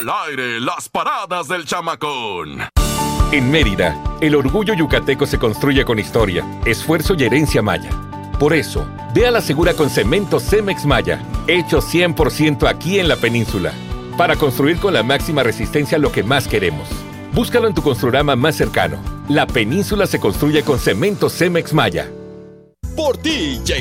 Al aire, las paradas del chamacón. En Mérida, el orgullo yucateco se construye con historia, esfuerzo y herencia maya. Por eso, ve a la segura con cemento Cemex Maya, hecho 100% aquí en la península, para construir con la máxima resistencia lo que más queremos. Búscalo en tu Construrama más cercano. La península se construye con cemento Cemex Maya. Por ti